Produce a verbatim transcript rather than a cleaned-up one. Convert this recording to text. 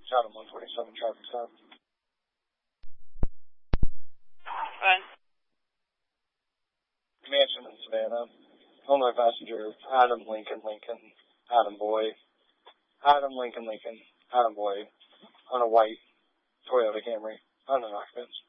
Adam one twenty-seven, traffic stop. Run. Mansion in Savannah. Only passenger, Adam Lincoln Lincoln, Adam Boy. Adam Lincoln Lincoln, Adam Boy, on a white Toyota Camry, on an occupants.